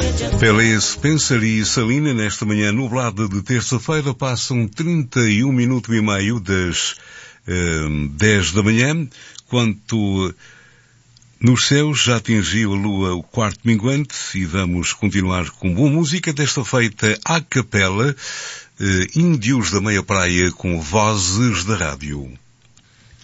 Pela Spencer e Salina, nesta manhã nublada de terça-feira, passam 31 minutos e meio das 10 da manhã, quanto nos céus já atingiu a lua o quarto minguante e vamos continuar com boa música, desta feita à capela, Índios da Meia Praia com Vozes da Rádio.